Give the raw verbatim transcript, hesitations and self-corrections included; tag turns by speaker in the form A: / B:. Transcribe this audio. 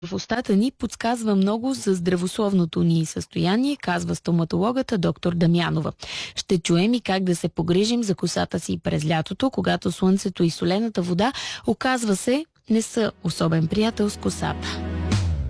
A: в устата ни подсказва много за здравословното ни състояние, казва стоматологата доктор Дамянова. Ще чуем и как да се погрижим за косата си през лятото, когато слънцето и солената вода, оказва се, не са особен приятел с косата.